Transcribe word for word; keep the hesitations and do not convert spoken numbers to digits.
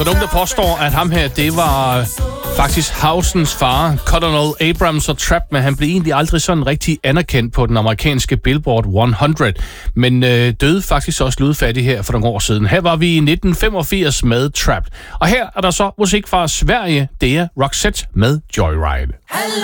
Der er nogen, der påstår, at ham her, det var faktisk Housens far, Colonel Abrams og Trap, men han blev egentlig aldrig sådan rigtig anerkendt på den amerikanske Billboard hundrede, men øh, døde faktisk også ludfattig her for nogle år siden. Her var vi i nitten femogfirs med Trap. Og her er der så musik fra Sverige, det er Roxette med Joyride.